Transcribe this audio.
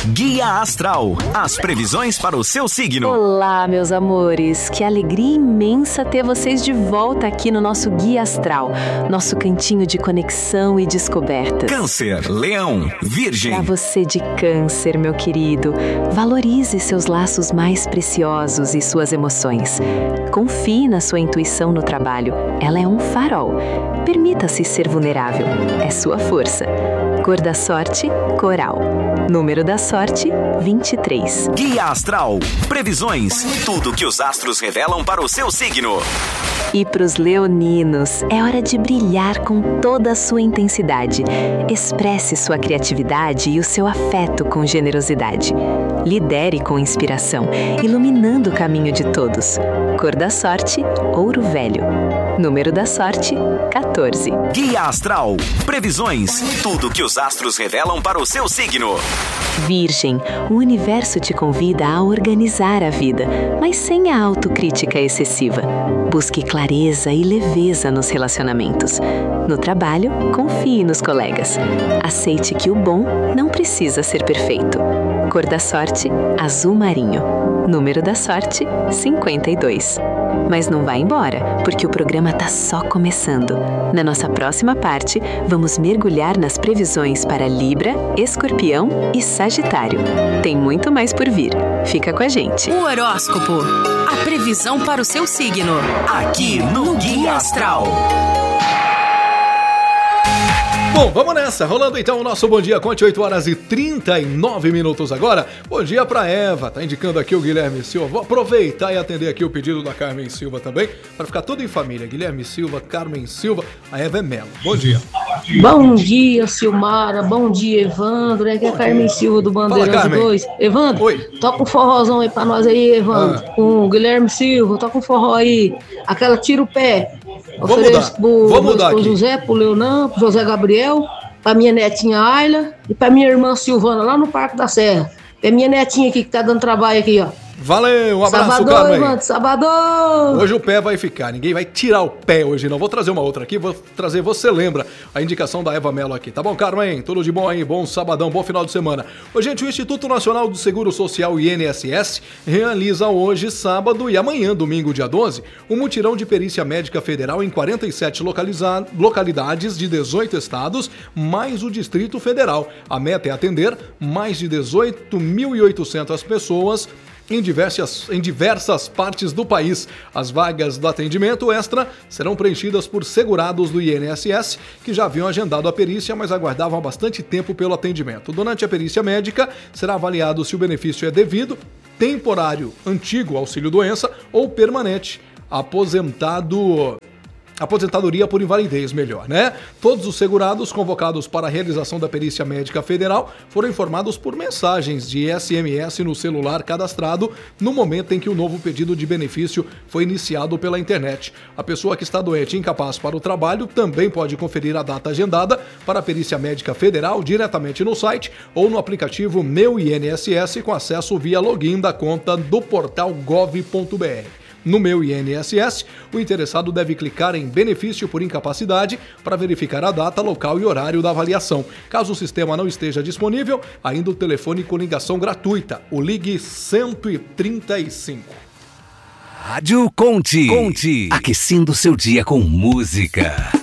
Guia Astral, as previsões para o seu signo. Olá, meus amores, que alegria imensa ter vocês de volta aqui no nosso Guia Astral, nosso cantinho de conexão e descobertas. Câncer, Leão, Virgem. Para você de Câncer, meu querido, valorize seus laços mais preciosos e suas emoções. Confie na sua intuição no trabalho, ela é um farol. Permita-se ser vulnerável, é sua força. Cor da sorte, coral. Número da sorte, 23. Guia Astral, previsões, tudo que os astros revelam para o seu signo. E para os leoninos, é hora de brilhar com toda a sua intensidade. Expresse sua criatividade e o seu afeto com generosidade. Lidere com inspiração, iluminando o caminho de todos. Cor da sorte, ouro velho. Número da sorte, 14. Guia Astral, previsões, tudo que os astros revelam para o seu signo. Virgem, o universo te convida a organizar a vida, mas sem a autocrítica excessiva. Busque clareza e leveza nos relacionamentos. No trabalho, confie nos colegas. Aceite que o bom não precisa ser perfeito. Cor da sorte, azul marinho. Número da sorte, 52. Mas não vá embora, porque o programa tá só começando. Na nossa próxima parte, vamos mergulhar nas previsões para Libra, Escorpião e Sagitário. Tem muito mais por vir. Fica com a gente. O horóscopo. A previsão para o seu signo. Aqui no Guia Astral. Bom, vamos nessa, rolando então o nosso Bom Dia Conte, 8 horas e 39 minutos agora. Bom dia pra Eva, tá indicando aqui o Guilherme Silva. Vou aproveitar e atender aqui o pedido da Carmen Silva também, para ficar tudo em família. Guilherme Silva, Carmen Silva, a Eva é Melo. Bom dia. Bom dia, Silmara, bom dia, Evandro, é que é a Carmen Silva do Bandeirantes 2. Evandro, oi. Toca um forrozão aí pra nós aí, Evandro, com o Guilherme Silva, toca um forró aí, aquela tira o pé. Ofereço pro José, pro Leonan, pro José Gabriel, pra minha netinha Ayla e pra minha irmã Silvana, lá no Parque da Serra. É minha netinha aqui que tá dando trabalho aqui, ó. Valeu, um abraço, Sabadão, Carmen. Evandro, sabadão! Hoje o pé vai ficar, ninguém vai tirar o pé hoje não. Vou trazer uma outra aqui, vou trazer Você Lembra, a indicação da Eva Mello aqui. Tá bom, Carmen? Tudo de bom aí, bom sabadão, bom final de semana. Ô, gente, o Instituto Nacional do Seguro Social, INSS, realiza hoje, sábado e amanhã, domingo, dia 12, um mutirão de perícia médica federal em 47 localidades de 18 estados, mais o Distrito Federal. A meta é atender mais de 18.800 pessoas em diversas partes do país. As vagas do atendimento extra serão preenchidas por segurados do INSS que já haviam agendado a perícia, mas aguardavam há bastante tempo pelo atendimento. Durante a perícia médica, será avaliado se o benefício é devido, temporário, antigo auxílio-doença ou permanente, aposentadoria por invalidez, melhor, né? Todos os segurados convocados para a realização da perícia médica federal foram informados por mensagens de SMS no celular cadastrado no momento em que o novo pedido de benefício foi iniciado pela internet. A pessoa que está doente e incapaz para o trabalho também pode conferir a data agendada para a perícia médica federal diretamente no site ou no aplicativo Meu INSS com acesso via login da conta do portal gov.br. No Meu INSS, o interessado deve clicar em Benefício por Incapacidade para verificar a data, local e horário da avaliação. Caso o sistema não esteja disponível, ainda o telefone com ligação gratuita, o Ligue 135. Rádio Conte. Aquecendo seu dia com música.